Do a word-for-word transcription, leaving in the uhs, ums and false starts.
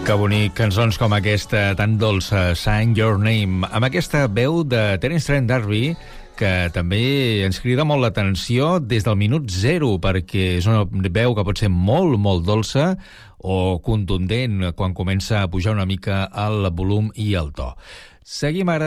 Que bonic, cançons com aquesta, tan dolça, Sign Your Name, amb aquesta veu de Terence Trent D'Arby, que també ens crida molt l'atenció des del minut zero, perquè és una veu que pot ser molt, molt dolça o contundent quan comença a pujar una mica el volum i el to. Seguim ara